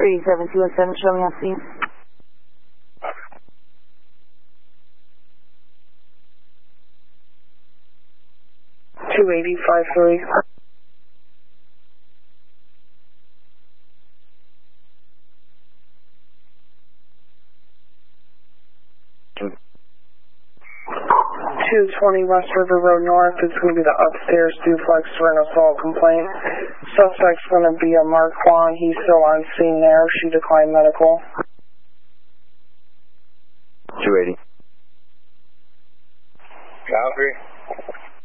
37217, show me on scene. 28053. Mm. 220 West River Road North. It's going to be the upstairs duplex for an assault complaint. Suspect's going to be a Mark Kwan. He's still on scene there. She declined medical. 280. Calgary.